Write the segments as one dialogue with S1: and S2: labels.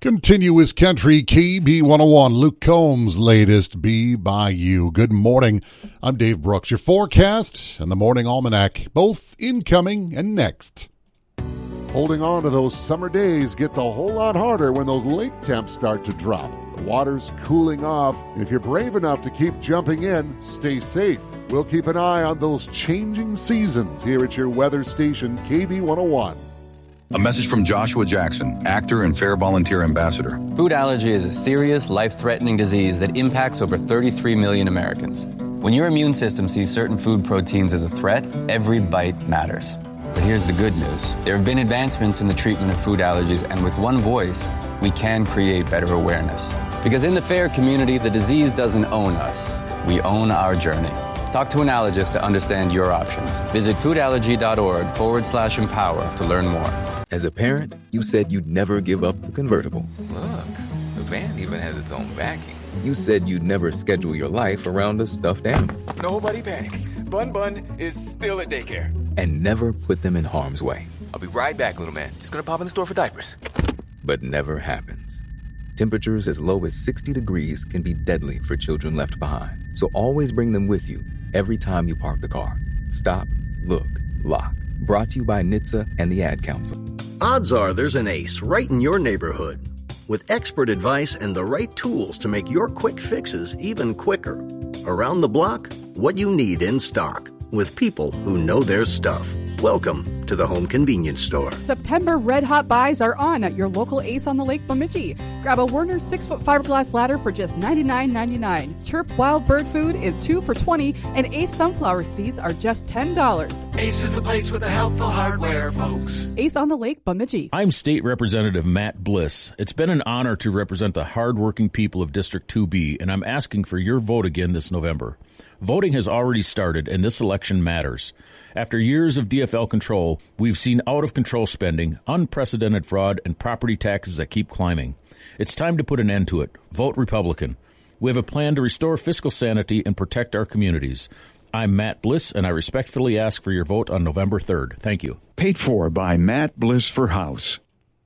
S1: Continuous Country KB101, Luke Combs' latest Be By You. Good morning. I'm Dave Brooks. Your forecast and the Morning Almanac, both incoming and next.
S2: Holding on to those summer days gets a whole lot harder when those lake temps start to drop. The water's cooling off, and if you're brave enough to keep jumping in, stay safe. We'll keep an eye on those changing seasons here at your weather station, KB101.
S3: A message from Joshua Jackson, actor and Fair Volunteer Ambassador.
S4: Food allergy is a serious, life-threatening disease that impacts over 33 million Americans. When your immune system sees certain food proteins as a threat, every bite matters. But here's the good news. There have been advancements in the treatment of food allergies, and with one voice, we can create better awareness. Because in the FAIR community, the disease doesn't own us. We own our journey. Talk to an allergist to understand your options. Visit foodallergy.org/empower to learn more.
S5: As a parent, you said you'd never give up the convertible.
S6: Look, the van even has its own backing.
S5: You said you'd never schedule your life around a stuffed animal.
S6: Nobody panic. Bun is still at daycare.
S5: And never put them in harm's way.
S6: I'll be right back, little man. Just gonna pop in the store for diapers.
S5: But never happens. Temperatures as low as 60 degrees can be deadly for children left behind. So always bring them with you every time you park the car. Stop, look, lock. Brought to you by NHTSA and the Ad Council.
S7: Odds are there's an ace right in your neighborhood with expert advice and the right tools to make your quick fixes even quicker. Around the block, what you need in stock with people who know their stuff. Welcome to the Home Convenience Store.
S8: September Red Hot buys are on at your local Ace on the Lake Bemidji. Grab a Werner 6-foot fiberglass ladder for just $99.99. Chirp Wild Bird Food is 2 for $20, and Ace sunflower seeds are just $10.
S9: Ace is the place with the helpful hardware, folks.
S8: Ace on the Lake Bemidji.
S10: I'm State Representative Matt Bliss. It's been an honor to represent the hardworking people of District 2B, and I'm asking for your vote again this November. Voting has already started, and this election matters. After years of DFL control, we've seen out-of-control spending, unprecedented fraud, and property taxes that keep climbing. It's time to put an end to it. Vote Republican. We have a plan to restore fiscal sanity and protect our communities. I'm Matt Bliss, and I respectfully ask for your vote on November 3rd. Thank you.
S11: Paid for by Matt Bliss for House.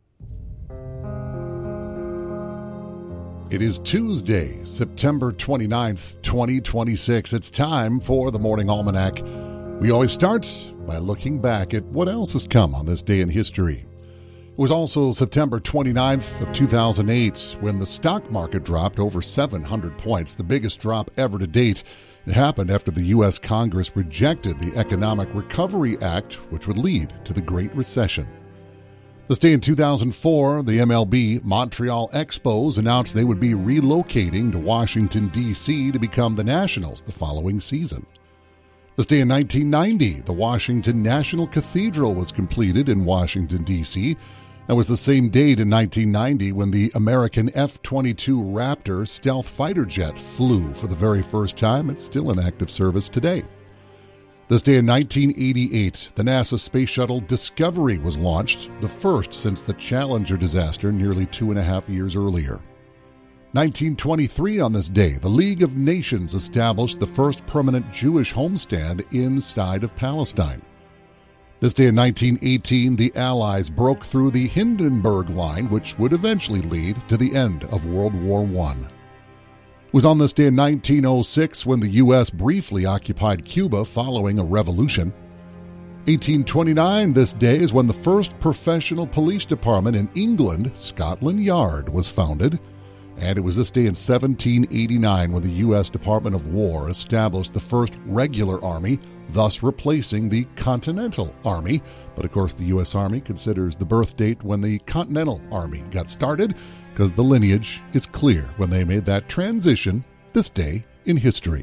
S1: It is Tuesday, September 29th, 2026. It's time for the Morning Almanac. We always start by looking back at what else has come on this day in history. It was also September 29th of 2008 when the stock market dropped over 700 points, the biggest drop ever to date. It happened after the U.S. Congress rejected the Economic Recovery Act, which would lead to the Great Recession. This day in 2004, the MLB Montreal Expos announced they would be relocating to Washington, D.C. to become the Nationals the following season. This day in 1990, the Washington National Cathedral was completed in Washington, D.C. That was the same date in 1990 when the American F-22 Raptor stealth fighter jet flew for the very first time. It's still in active service today. This day in 1988, the NASA Space Shuttle Discovery was launched, the first since the Challenger disaster nearly 2.5 years earlier. 1923 on this day, the League of Nations established the first permanent Jewish homestand inside of Palestine. This day in 1918, the Allies broke through the Hindenburg Line, which would eventually lead to the end of World War I. It was on this day in 1906 when the U.S. briefly occupied Cuba following a revolution. 1829, this day, is when the first professional police department in England, Scotland Yard, was founded. And it was this day in 1789 when the U.S. Department of War established the first regular army, thus replacing the Continental Army. But of course, the U.S. Army considers the birth date when the Continental Army got started, because the lineage is clear when they made that transition this day in history.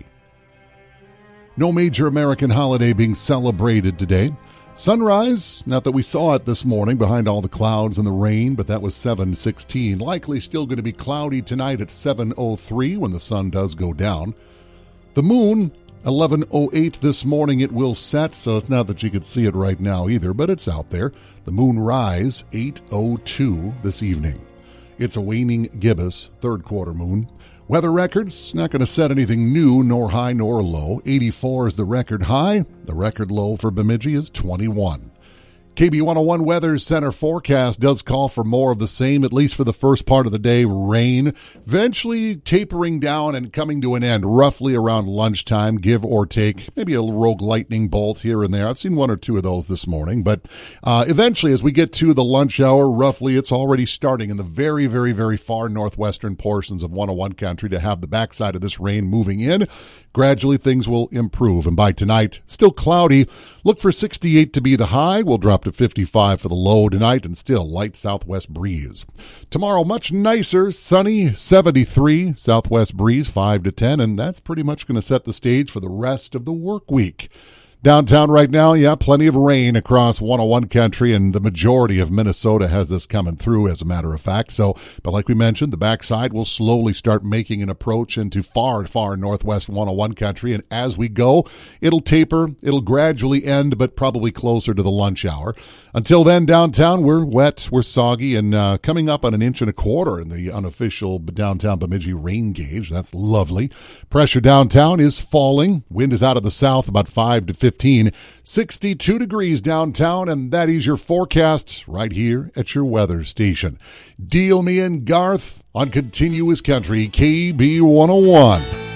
S1: No major American holiday being celebrated today. Sunrise, not that we saw it this morning behind all the clouds and the rain, but that was 7:16. Likely still going to be cloudy tonight at 7:03 when the sun does go down. The moon, 11:08 this morning it will set, so it's not that you could see it right now either, but it's out there. The moon rise, 8:02 this evening. It's a waning gibbous, third quarter moon. Weather records, not going to set anything new, nor high nor low. 84 is the record high. The record low for Bemidji is 21. KB 101 Weather Center forecast does call for more of the same, at least for the first part of the day. Rain eventually tapering down and coming to an end roughly around lunchtime, give or take. Maybe a rogue lightning bolt here and there. I've seen one or two of those this morning. But eventually, as we get to the lunch hour, roughly it's already starting in the very, very, very far northwestern portions of 101 country to have the backside of this rain moving in. Gradually, things will improve. And by tonight, still cloudy. Look for 68 to be the high. We'll drop to 55 for the low tonight and still light southwest breeze. Tomorrow, much nicer, sunny, 73, southwest breeze 5 to 10, and that's pretty much going to set the stage for the rest of the work week. Downtown right now, plenty of rain across 101 country, and the majority of Minnesota has this coming through, as a matter of fact. But like we mentioned, the backside will slowly start making an approach into far, far northwest 101 country, and as we go, it'll taper, it'll gradually end, but probably closer to the lunch hour. Until then, downtown, we're wet, we're soggy, and coming up on 1.25 inches in the unofficial downtown Bemidji rain gauge. That's lovely. Pressure downtown is falling. Wind is out of the south, about 5 to 15. 62 degrees downtown, and that is your forecast right here at your weather station. Deal me in Garth on Continuous Country, KB 101.